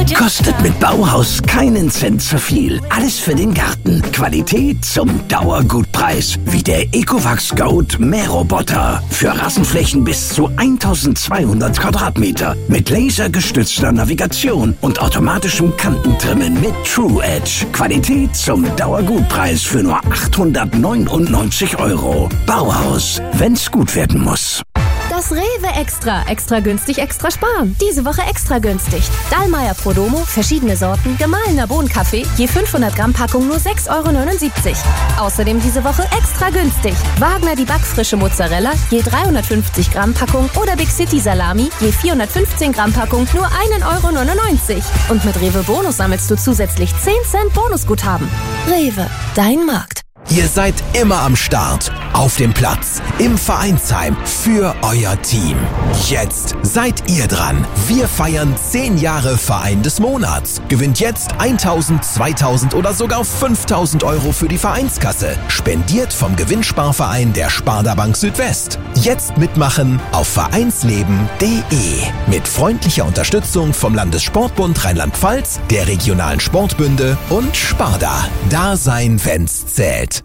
Kostet mit Bauhaus keinen Cent zu viel. Alles für den Garten. Qualität zum Dauergutpreis. Wie der Ecovacs Goat Mähroboter. Für Rasenflächen bis zu 1200 Quadratmeter. Mit lasergestützter Navigation und automatischem Kantentrimmen mit True Edge. Qualität zum Dauergutpreis für nur 899 €. Bauhaus, wenn's gut werden muss. Das Rewe Extra. Extra günstig, extra sparen. Diese Woche extra günstig. Dallmayr Prodomo, verschiedene Sorten, gemahlener Bohnenkaffee, je 500 Gramm Packung nur 6,79 €. Außerdem diese Woche extra günstig. Wagner die backfrische Mozzarella, je 350 Gramm Packung oder Big City Salami, je 415 Gramm Packung nur 1,99 €. Und mit Rewe Bonus sammelst du zusätzlich 10 Cent Bonusguthaben. Rewe, dein Markt. Ihr seid immer am Start, auf dem Platz, im Vereinsheim, für euer Team. Jetzt seid ihr dran. Wir feiern 10 Jahre Verein des Monats. Gewinnt jetzt 1.000, 2.000 oder sogar 5.000 € für die Vereinskasse. Spendiert vom Gewinnsparverein der Sparda Bank Südwest. Jetzt mitmachen auf vereinsleben.de. Mit freundlicher Unterstützung vom Landessportbund Rheinland-Pfalz, der regionalen Sportbünde und Sparda. Da sein, wenn's zählt.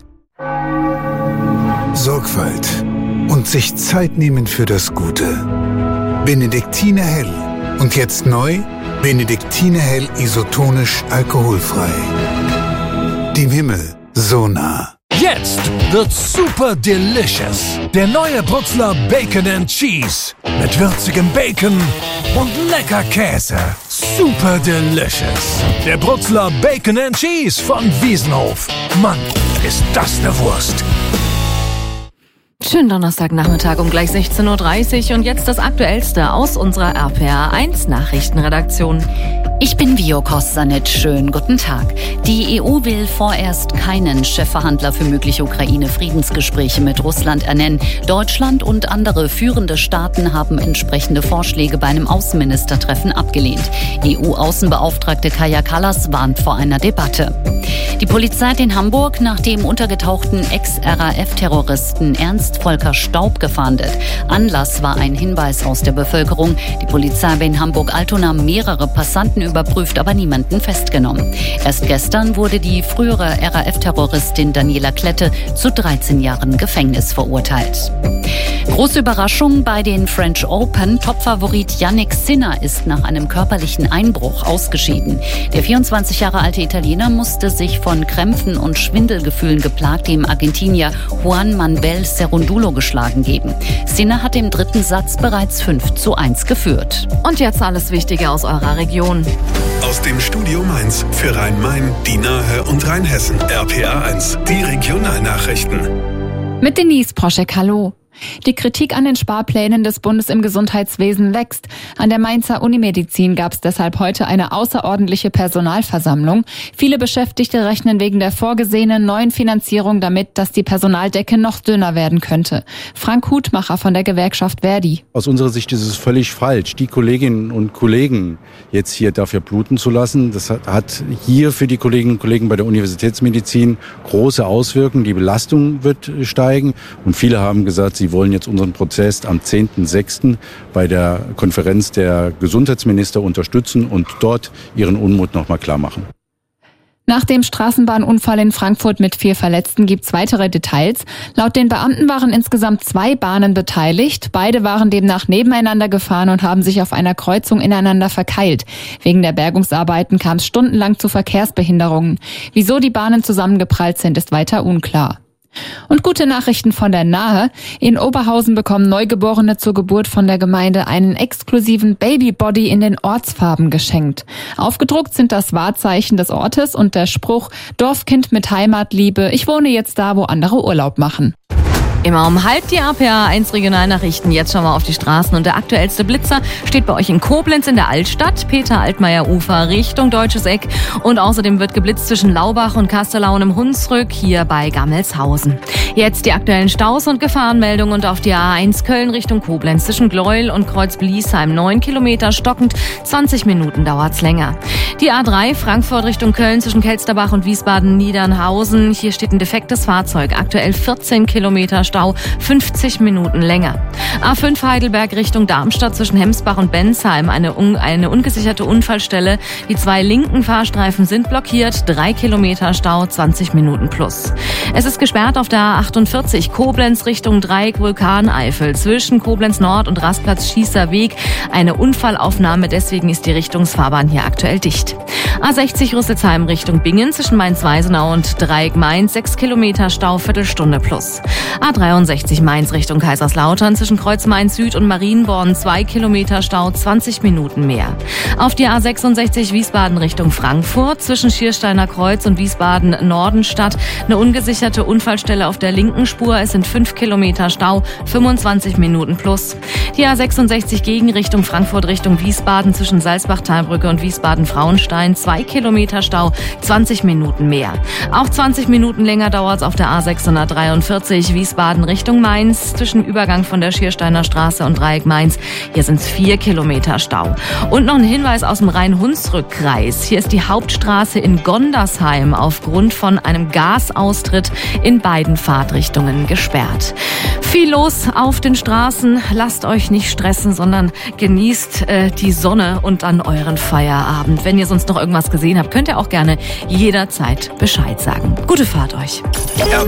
Sorgfalt und sich Zeit nehmen für das Gute. Benediktiner Hell. Und jetzt neu, Benediktiner Hell isotonisch alkoholfrei. Dem Himmel so nah. Jetzt wird's super delicious. Der neue Bruxler Bacon and Cheese. Mit würzigem Bacon und lecker Käse. Super delicious. Der Bruxler Bacon and Cheese von Wiesenhof. Mann, ist das eine Wurst. Schönen Donnerstagnachmittag um gleich 16:30 Uhr und jetzt das Aktuellste aus unserer RPA1 Nachrichtenredaktion. Ich bin Vio Kostanic. Schönen guten Tag. Die EU will vorerst keinen Chefverhandler für mögliche Ukraine-Friedensgespräche mit Russland ernennen. Deutschland und andere führende Staaten haben entsprechende Vorschläge bei einem Außenministertreffen abgelehnt. EU-Außenbeauftragte Kaja Kallas warnt vor einer Debatte. Die Polizei hat in Hamburg nach dem untergetauchten Ex-RAF-Terroristen Ernst Volker Staub gefahndet. Anlass war ein Hinweis aus der Bevölkerung. Die Polizei habe in Hamburg-Altona mehrere Passanten überprüft, aber niemanden festgenommen. Erst gestern wurde die frühere RAF-Terroristin Daniela Klette zu 13 Jahren Gefängnis verurteilt. Große Überraschung bei den French Open. Topfavorit Jannik Sinner ist nach einem körperlichen Einbruch ausgeschieden. Der 24 Jahre alte Italiener musste sich von Krämpfen und Schwindelgefühlen geplagt dem Argentinier Juan Manuel Cerúndolo geschlagen geben. Sinner hat im dritten Satz bereits 5:1 geführt. Und jetzt alles Wichtige aus eurer Region. Aus dem Studio Mainz für Rhein-Main, die Nahe und Rheinhessen. RPA1, die Regionalnachrichten. Mit Denise Proschek, hallo. Die Kritik an den Sparplänen des Bundes im Gesundheitswesen wächst. An der Mainzer Unimedizin gab es deshalb heute eine außerordentliche Personalversammlung. Viele Beschäftigte rechnen wegen der vorgesehenen neuen Finanzierung damit, dass die Personaldecke noch dünner werden könnte. Frank Hutmacher von der Gewerkschaft Verdi. Aus unserer Sicht ist es völlig falsch, die Kolleginnen und Kollegen jetzt hier dafür bluten zu lassen. Das hat hier für die Kolleginnen und Kollegen bei der Universitätsmedizin große Auswirkungen. Die Belastung wird steigen und viele haben gesagt, sie wollen jetzt unseren Prozess am 10.06. bei der Konferenz der Gesundheitsminister unterstützen und dort ihren Unmut nochmal klar machen. Nach dem Straßenbahnunfall in Frankfurt mit 4 Verletzten gibt's weitere Details. Laut den Beamten waren insgesamt 2 Bahnen beteiligt. Beide waren demnach nebeneinander gefahren und haben sich auf einer Kreuzung ineinander verkeilt. Wegen der Bergungsarbeiten kam es stundenlang zu Verkehrsbehinderungen. Wieso die Bahnen zusammengeprallt sind, ist weiter unklar. Und gute Nachrichten von der Nahe. In Oberhausen bekommen Neugeborene zur Geburt von der Gemeinde einen exklusiven Babybody in den Ortsfarben geschenkt. Aufgedruckt sind das Wahrzeichen des Ortes und der Spruch Dorfkind mit Heimatliebe, ich wohne jetzt da, wo andere Urlaub machen. Immer um halb die RPA1 Regionalnachrichten. Jetzt schauen wir auf die Straßen. Und der aktuellste Blitzer steht bei euch in Koblenz in der Altstadt. Peter-Altmaier-Ufer Richtung Deutsches Eck. Und außerdem wird geblitzt zwischen Laubach und Kastelau und im Hunsrück hier bei Gammelshausen. Jetzt die aktuellen Staus und Gefahrenmeldungen und auf die A1 Köln Richtung Koblenz zwischen Gleuel und Kreuz-Bliesheim 9 Kilometer stockend. 20 Minuten dauert's länger. Die A3 Frankfurt Richtung Köln zwischen Kelsterbach und Wiesbaden-Niedernhausen. Hier steht ein defektes Fahrzeug. Aktuell 14 Kilometer Stau, 50 Minuten länger. A5 Heidelberg Richtung Darmstadt zwischen Hemsbach und Bensheim, eine ungesicherte Unfallstelle. Die 2 linken Fahrstreifen sind blockiert, 3 Kilometer Stau, 20 Minuten plus. Es ist gesperrt auf der A48 Koblenz Richtung Dreieck Vulkaneifel zwischen Koblenz Nord und Rastplatz Schießer Weg. Eine Unfallaufnahme, deswegen ist die Richtungsfahrbahn hier aktuell dicht. A60 Rüsselsheim Richtung Bingen zwischen Mainz-Weisenau und Dreieck Mainz, 6 Kilometer Stau, Viertelstunde plus. A63 Mainz Richtung Kaiserslautern zwischen Kreuz Mainz Süd und Marienborn, 2 Kilometer Stau, 20 Minuten mehr. Auf die A66 Wiesbaden Richtung Frankfurt zwischen Schiersteiner Kreuz und Wiesbaden Nordenstadt eine ungesicherte Unfallstelle auf der linken Spur. Es sind 5 Kilometer Stau, 25 Minuten plus. Die A66 Gegenrichtung Frankfurt Richtung Wiesbaden zwischen Salzbach-Talbrücke und Wiesbaden-Frauenstein, 2 Kilometer Stau, 20 Minuten mehr. Auch 20 Minuten länger dauert es auf der A643 Wiesbaden Richtung Mainz zwischen Übergang von der Schiersteiner Straße und Dreieck Mainz. Hier sind es 4 Kilometer Stau. Und noch ein Hinweis aus dem Rhein-Hunsrück-Kreis. Hier ist die Hauptstraße in Gondersheim aufgrund von einem Gasaustritt in beiden Fahrtrichtungen gesperrt. Viel los auf den Straßen. Lasst euch nicht stressen, sondern genießt die Sonne und dann euren Feierabend. Wenn ihr sonst noch irgendwas gesehen habt, könnt ihr auch gerne jederzeit Bescheid sagen. Gute Fahrt euch.